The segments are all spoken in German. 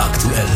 aktuell.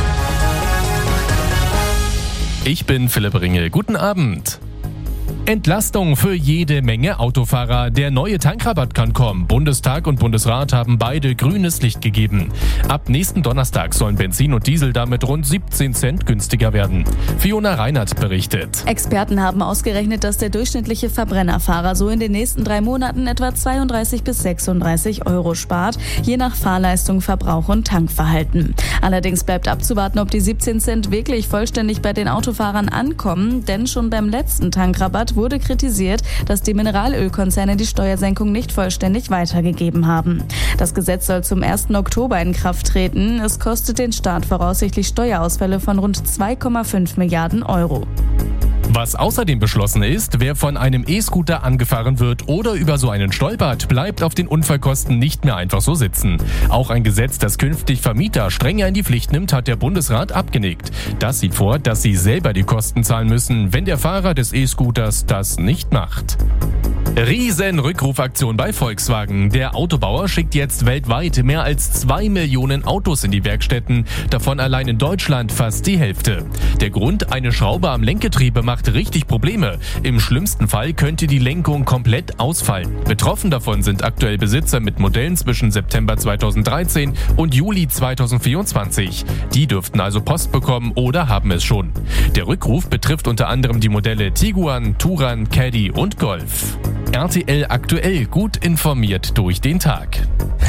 Ich bin Philipp Ringel. Guten Abend. Entlastung für jede Menge Autofahrer. Der neue Tankrabatt kann kommen. Bundestag und Bundesrat haben beide grünes Licht gegeben. Ab nächsten Donnerstag sollen Benzin und Diesel damit rund 17 Cent günstiger werden. Fiona Reinhardt berichtet. Experten haben ausgerechnet, dass der durchschnittliche Verbrennerfahrer so in den nächsten 3 Monaten etwa 32 bis 36 Euro spart, je nach Fahrleistung, Verbrauch und Tankverhalten. Allerdings bleibt abzuwarten, ob die 17 Cent wirklich vollständig bei den Autofahrern ankommen, denn schon beim letzten Tankrabatt wurde kritisiert, dass die Mineralölkonzerne die Steuersenkung nicht vollständig weitergegeben haben. Das Gesetz soll zum 1. Oktober in Kraft treten. Es kostet den Staat voraussichtlich Steuerausfälle von rund 2,5 Milliarden Euro. Was außerdem beschlossen ist, wer von einem E-Scooter angefahren wird oder über so einen stolpert, bleibt auf den Unfallkosten nicht mehr einfach so sitzen. Auch ein Gesetz, das künftig Vermieter strenger in die Pflicht nimmt, hat der Bundesrat abgenickt. Das sieht vor, dass sie selber die Kosten zahlen müssen, wenn der Fahrer des E-Scooters das nicht macht. Riesen-Rückrufaktion bei Volkswagen. Der Autobauer schickt jetzt weltweit mehr als 2 Millionen Autos in die Werkstätten, davon allein in Deutschland fast die Hälfte. Der Grund: eine Schraube am Lenkgetriebe macht richtig Probleme. Im schlimmsten Fall könnte die Lenkung komplett ausfallen. Betroffen davon sind aktuell Besitzer mit Modellen zwischen September 2013 und Juli 2024. Die dürften also Post bekommen oder haben es schon. Der Rückruf betrifft unter anderem die Modelle Tiguan, Touran, Caddy und Golf. RTL aktuell, gut informiert durch den Tag.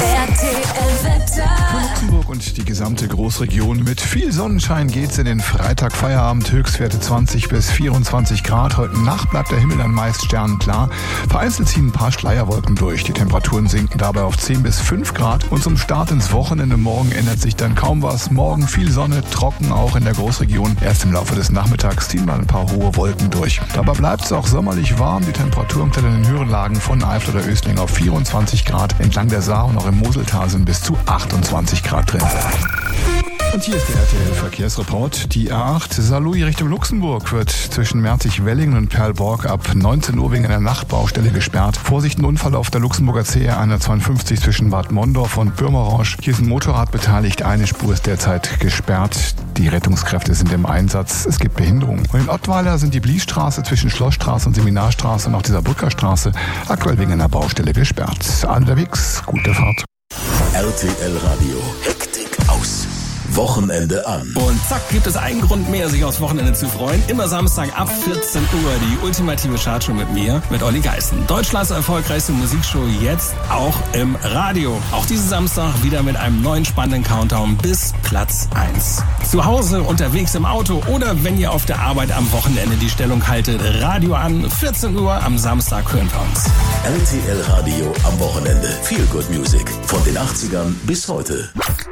Für Luxemburg und die gesamte Großregion mit viel Sonnenschein geht's in den Freitag-Feierabend. Höchstwerte 20 bis 24 Grad. Heute Nacht bleibt der Himmel dann meist sternenklar. Vereinzelt ziehen ein paar Schleierwolken durch. Die Temperaturen sinken dabei auf 10 bis 5 Grad. Und zum Start ins Wochenende morgen ändert sich dann kaum was. Morgen viel Sonne, trocken auch in der Großregion. Erst im Laufe des Nachmittags ziehen mal ein paar hohe Wolken durch. Dabei bleibt es auch sommerlich warm. Die Temperaturen klettern in den höheren Lagen von Eifel oder Ösling auf 24 Grad. Entlang der Saar und auch im Moseltal sind bis zu 28 Grad drin. Und hier ist der RTL-Verkehrsreport. Die A8 Saarlouis Richtung Luxemburg wird zwischen Merzig-Wellingen und Perlborg ab 19 Uhr wegen einer Nachtbaustelle gesperrt. Vorsicht, ein Unfall auf der Luxemburger CR 152 zwischen Bad Mondorf und Pürmerange. Hier ist ein Motorrad beteiligt. Eine Spur ist derzeit gesperrt. Die Rettungskräfte sind im Einsatz. Es gibt Behinderungen. Und in Ottweiler sind die Bliesstraße zwischen Schlossstraße und Seminarstraße und auch dieser Brückerstraße aktuell wegen einer Baustelle gesperrt. Unterwegs, gute Fahrt. RTL Radio. Hektik aus. Wochenende an. Und zack, gibt es einen Grund mehr, sich aufs Wochenende zu freuen. Immer Samstag ab 14 Uhr die ultimative Chartshow mit mir, mit Olli Geißen. Deutschlands erfolgreichste Musikshow, jetzt auch im Radio. Auch diesen Samstag wieder mit einem neuen spannenden Countdown bis Platz 1. Zu Hause, unterwegs im Auto oder wenn ihr auf der Arbeit am Wochenende die Stellung haltet, Radio an, 14 Uhr am Samstag hören wir uns. RTL Radio am Wochenende. Feel Good Music. Von den 80ern bis heute.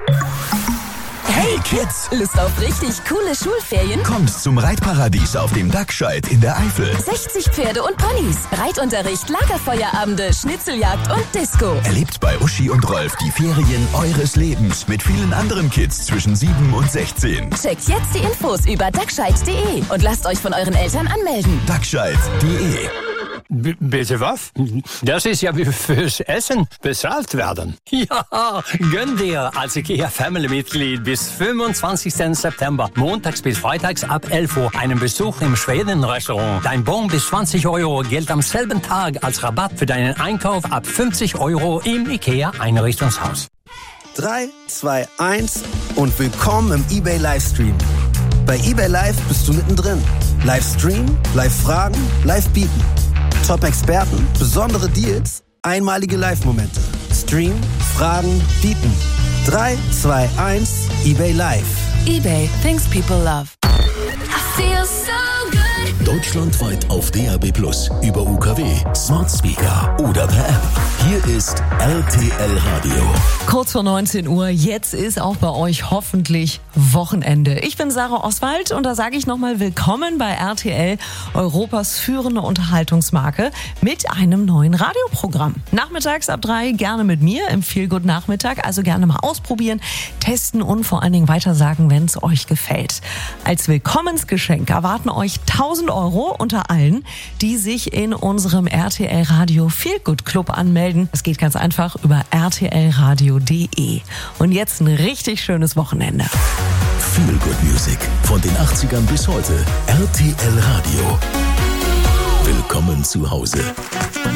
Hey Kids, Lust auf richtig coole Schulferien? kommt zum Reitparadies auf dem Dachscheid in der Eifel. 60 Pferde und Ponys, Reitunterricht, Lagerfeuerabende, Schnitzeljagd und Disco. Erlebt bei Uschi und Rolf die Ferien eures Lebens mit vielen anderen Kids zwischen 7 und 16. Checkt jetzt die Infos über dachscheid.de und lasst euch von euren Eltern anmelden. Dachscheid.de. Bitte was? Das ist ja wie fürs Essen bezahlt werden. Ja, gönn dir als IKEA-Family-Mitglied bis 25. September, montags bis freitags ab 11 Uhr, einen Besuch im Schweden-Restaurant. Dein Bon bis 20 € gilt am selben Tag als Rabatt für deinen Einkauf ab 50 € im IKEA-Einrichtungshaus. 3, 2, 1 und willkommen im eBay Livestream. Bei eBay Live bist du mittendrin. Livestream, Live-Fragen, Live-Bieten. Top-Experten, besondere Deals, einmalige Live-Momente. Stream, Fragen, Bieten. 3, 2, 1, eBay Live. eBay, things people love. Deutschlandweit auf DAB+, über UKW, Smart Speaker oder per App. Hier ist RTL Radio. Kurz vor 19 Uhr, jetzt ist auch bei euch hoffentlich Wochenende. Ich bin Sarah Oswald und da sage ich nochmal willkommen bei RTL, Europas führende Unterhaltungsmarke, mit einem neuen Radioprogramm. Nachmittags ab 3 gerne mit mir im Feel Good Nachmittag, also gerne mal ausprobieren, testen und vor allen Dingen weitersagen, wenn es euch gefällt. Als Willkommensgeschenk erwarten euch 1.000 Euro unter allen, die sich in unserem RTL Radio Feel Good Club anmelden. Es geht ganz einfach über rtlradio.de. Und jetzt ein richtig schönes Wochenende. Feel Good Music von den 80ern bis heute. RTL Radio. Willkommen zu Hause.